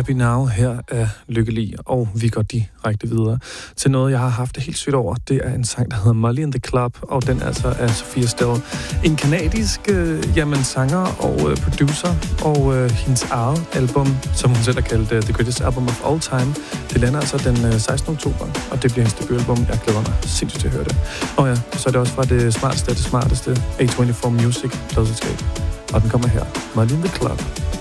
Happy Now her af Lykkelig, og vi går direkte videre til noget, jeg har haft det helt sygt over. Det er en sang, der hedder Molly in the Club, og den altså af Sophia Stell. En kanadisk sanger og producer, og hendes eget album, som hun selv har kaldt The Greatest Album of All Time, det lander altså den 16. oktober, og det bliver hendes debutalbum. Jeg glæder mig sindssygt til at høre det. Og ja, så er det også fra det smarteste af det smarteste A24 Music pladselskab, og den kommer her, Molly in the Club.